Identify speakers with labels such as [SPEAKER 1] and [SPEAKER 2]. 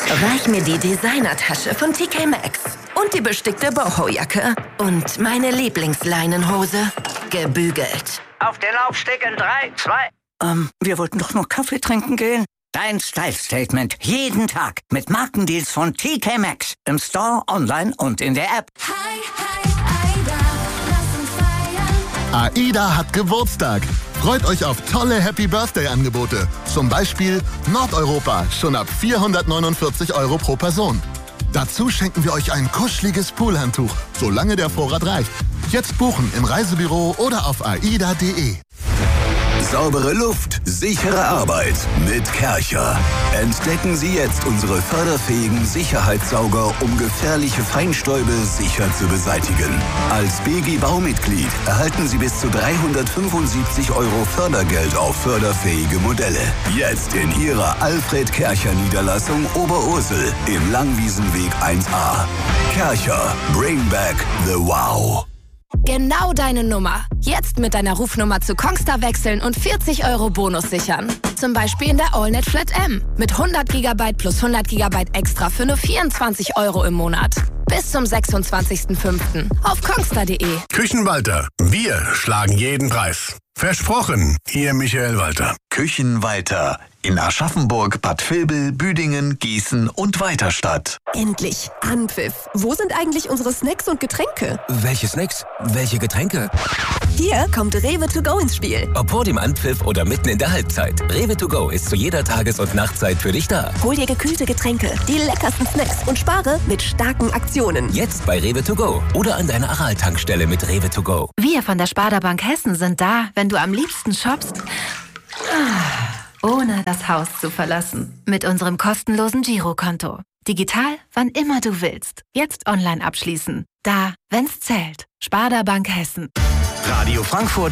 [SPEAKER 1] Reich mir die Designertasche von TK Maxx und die bestickte Boho-Jacke und meine Lieblingsleinenhose, gebügelt.
[SPEAKER 2] Auf den Laufsteg in 3, 2...
[SPEAKER 3] wir wollten doch nur Kaffee trinken gehen. Dein Style-Statement jeden Tag mit Markendeals von TK Maxx. Im Store, online und in der App.
[SPEAKER 4] AIDA hat Geburtstag. Freut euch auf tolle Happy-Birthday-Angebote. Zum Beispiel Nordeuropa, schon ab 449 € pro Person. Dazu schenken wir euch ein kuscheliges Poolhandtuch, solange der Vorrat reicht. Jetzt buchen im Reisebüro oder auf aida.de.
[SPEAKER 5] Saubere Luft, sichere Arbeit mit Kärcher. Entdecken Sie jetzt unsere förderfähigen Sicherheitssauger, um gefährliche Feinstäube sicher zu beseitigen. Als BG-Baumitglied erhalten Sie bis zu 375 € Fördergeld auf förderfähige Modelle. Jetzt in Ihrer Alfred-Kärcher-Niederlassung Oberursel im Langwiesenweg 1a. Kärcher, bring back the wow.
[SPEAKER 6] Genau deine Nummer. Jetzt mit deiner Rufnummer zu Kongstar wechseln und 40 € Bonus sichern. Zum Beispiel in der AllNet Flat M. Mit 100 GB plus 100 GB extra für nur 24 € im Monat. Bis zum 26.05. auf kongstar.de.
[SPEAKER 7] Küchenwalter. Wir schlagen jeden Preis. Versprochen, Ihr Michael Walter.
[SPEAKER 5] Küchenwalter in Aschaffenburg, Bad Vilbel, Büdingen, Gießen und Weiterstadt.
[SPEAKER 8] Endlich Anpfiff. Wo sind eigentlich unsere Snacks und Getränke?
[SPEAKER 9] Welche Snacks? Welche Getränke?
[SPEAKER 8] Hier kommt Rewe to go ins Spiel.
[SPEAKER 9] Ob vor dem Anpfiff oder mitten in der Halbzeit. Rewe to go ist zu jeder Tages- und Nachtzeit für dich da.
[SPEAKER 8] Hol dir gekühlte Getränke, die leckersten Snacks und spare mit starken Aktionen.
[SPEAKER 9] Jetzt bei Rewe to go oder an deiner Aral-Tankstelle mit Rewe to go.
[SPEAKER 10] Wir von der Sparda Bank Hessen sind da, wenn du am liebsten shoppst, ohne das Haus zu verlassen. Mit unserem kostenlosen Girokonto. Digital, wann immer du willst. Jetzt online abschließen. Da, wenn's zählt. Sparda Bank Hessen.
[SPEAKER 11] Radio Frankfurt